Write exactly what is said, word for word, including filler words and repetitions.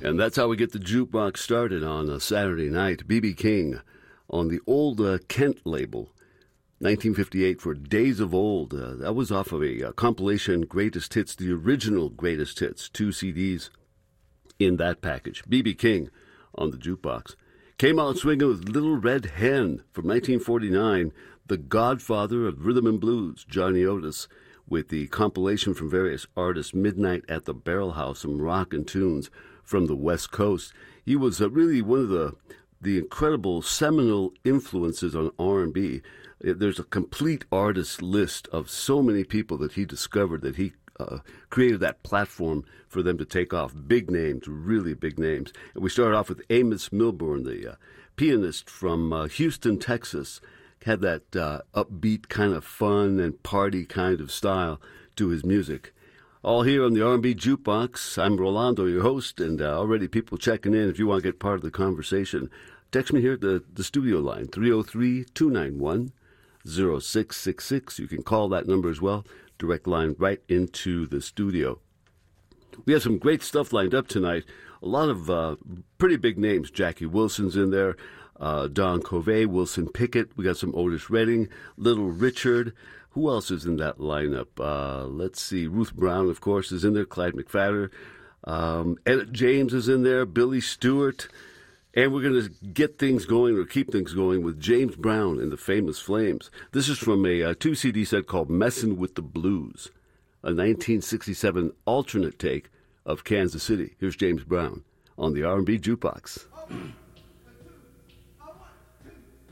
And that's how we get the jukebox started on a Saturday night. B B King on the old uh, Kent label, nineteen fifty-eight for Days of Old. Uh, that was off of a, a compilation Greatest Hits, the original Greatest Hits, two C Ds in that package. B B King on the jukebox. Came out swinging with Little Red Hen from nineteen forty-nine, the godfather of rhythm and blues, Johnny Otis, with the compilation from various artists, Midnight at the Barrel House, some rockin' tunes from the West Coast. He was uh, really one of the the incredible seminal influences on R and B. There's a complete artist list of so many people that he discovered, that he uh, created that platform for them to take off. Big names, really big names. And we started off with Amos Milburn, the uh, pianist from uh, Houston, Texas. Had that uh, upbeat kind of fun and party kind of style to his music. All here on the R and B Jukebox. I'm Rolando, your host, and uh, already people checking in. If you want to get part of the conversation, text me here at the, the studio line, three oh three, two nine one, oh six six six. You can call that number as well. Direct line right into the studio. We have some great stuff lined up tonight. A lot of uh, pretty big names. Jackie Wilson's in there. Uh, Don Covey, Wilson Pickett. We got some Otis Redding, Little Richard. Who else is in that lineup? Uh, let's see. Ruth Brown, of course, is in there. Clyde McPhatter. Um, Etta James is in there. Billy Stewart. And we're going to get things going, or keep things going, with James Brown and the Famous Flames. This is from a, a two C D set called Messin' with the Blues, a nineteen sixty-seven alternate take of Kansas City. Here's James Brown on the R and B Jukebox.